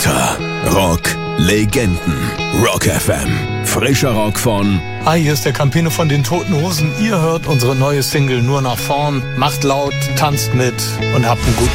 Unter Rock-Legenden. Rock FM. Frischer Rock von... Hi, hier ist der Campino von den Toten Hosen. Ihr hört unsere neue Single Nur nach vorn. Macht laut, tanzt mit und habt einen guten